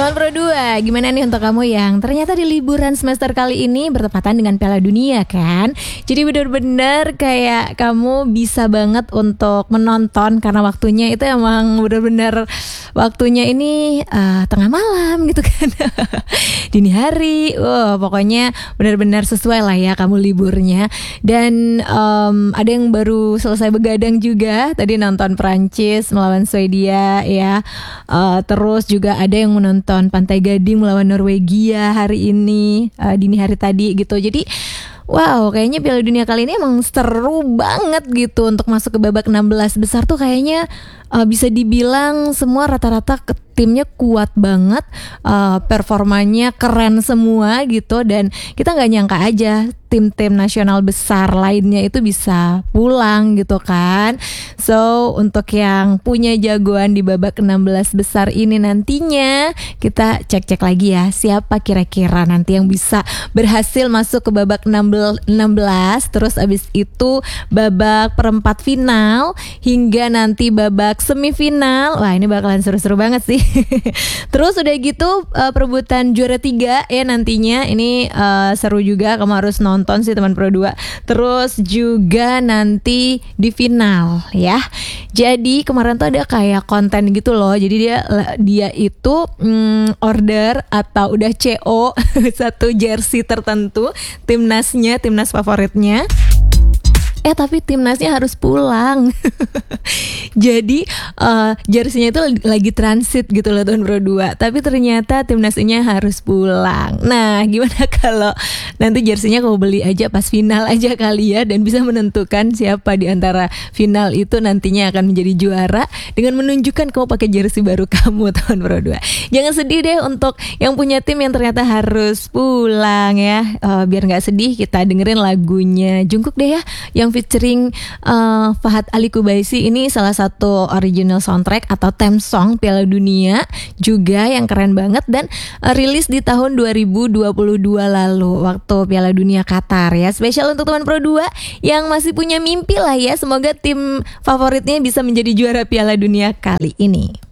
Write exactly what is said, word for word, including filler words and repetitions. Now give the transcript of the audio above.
Teman Pro dua, gimana nih untuk kamu yang ternyata di liburan semester kali ini bertepatan dengan Piala Dunia kan? Jadi benar-benar kayak kamu bisa banget untuk menonton karena waktunya itu emang benar-benar waktunya ini uh, tengah malam gitu kan. Dini hari, wow, pokoknya benar-benar sesuai lah ya kamu liburnya. Dan um, ada yang baru selesai begadang juga, tadi nonton Prancis melawan Swedia ya. Uh, terus juga ada yang menonton Pantai Gading melawan Norwegia hari ini, uh, dini hari tadi gitu. Jadi wow, kayaknya Piala Dunia kali ini emang seru banget gitu. Untuk masuk ke babak enam belas besar tuh kayaknya uh, bisa dibilang semua rata-rata ke timnya kuat banget, uh, performanya keren semua gitu. Dan kita gak nyangka aja tim-tim nasional besar lainnya itu bisa pulang gitu kan. So untuk yang punya jagoan di babak enam belas besar ini nantinya, kita cek-cek lagi ya siapa kira-kira nanti yang bisa berhasil masuk ke babak enam belas. Terus abis itu babak perempat final hingga nanti babak semifinal. Wah, ini bakalan seru-seru banget sih. Terus udah gitu uh, perebutan juara tiga ya nantinya. Ini uh, seru juga, kamu harus nonton sih teman Pro dua. Terus juga nanti di final ya. Jadi kemarin tuh ada kayak konten gitu loh. Jadi dia dia itu mm, order atau udah C O satu jersey tertentu timnasnya, timnas favoritnya. Eh tapi timnasnya harus pulang. Jadi uh, jersinya itu lagi transit gitu loh tahun Pro dua. Tapi ternyata timnasnya harus pulang. Nah gimana kalau nanti jersinya kamu beli aja pas final aja kali ya. Dan bisa menentukan siapa di antara final itu nantinya akan menjadi juara dengan menunjukkan kamu pakai jersey baru kamu tahun Pro dua. Jangan sedih deh untuk yang punya tim yang ternyata harus pulang ya. uh, Biar gak sedih, kita dengerin lagunya Jungkook deh ya, yang featuring uh, Fahad Ali Kubaisi. Ini salah satu original soundtrack atau theme song Piala Dunia juga yang keren banget. Dan uh, rilis di tahun dua ribu dua puluh dua lalu waktu Piala Dunia Qatar ya. Spesial untuk teman Pro dua yang masih punya mimpi lah ya. Semoga tim favoritnya bisa menjadi juara Piala Dunia kali ini.